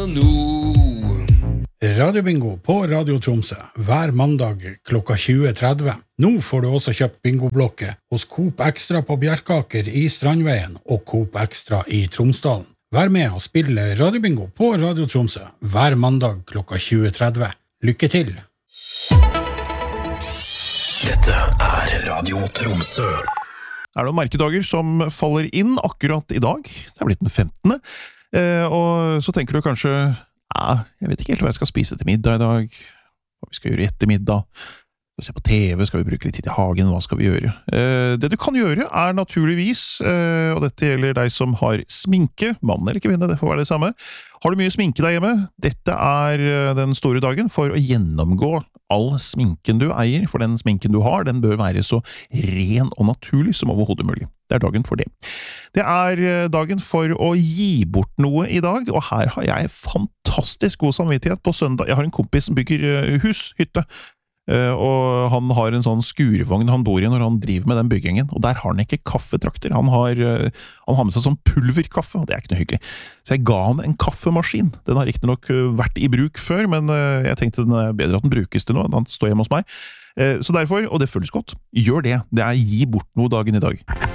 nå. Radiobingo på Radio Tromsø hver mandag klokka 20.30. Nå får du også kjøpt bingoblokke hos Coop Extra på Bjerkaker i Strandveien og Coop Extra i Tromsdalen. Vær med og spille Radiobingo på Radio Tromsø hver mandag klokka 20.30. Lykke til! Dette Radio Tromsø. Det noen merkedager som faller inn akkurat i dag. Det blitt den 15. Og så tenker du kanskje, jeg vet ikke helt hva jeg skal spise til middag i dag, hva vi skal gjøre etter middag, skal vi se på TV, skal vi bruke litt tid i hagen, hva skal vi gjøre? Det du kan gjøre naturligvis, og dette gjelder deg som har sminke, mann eller kvinne, det får være det samme. Har du mye sminke der hjemme? Dette den store dagen for å gjennomgå all sminken du eier, for den sminken du har, den bør være så ren og naturlig som overhodet mulig. Det dagen for det. Det dagen for å gi bort noe i dag, og her har jeg fantastisk god samvittighet på søndag. Jeg har en kompis som bygger hytte, og han har en sånn skurevogn han bor i når han driver med den byggingen, og der har han ikke kaffetrakter. Han har med seg sånn pulverkaffe, og det ikke noe hyggelig. Så jeg ga han en kaffemaskin. Den har ikke nok vært i bruk før, men jeg tenkte den bedre at den brukes til noe, den står hjemme hos meg. Så derfor, og det føles godt, gjør det. Det gi bort noe dagen i dag.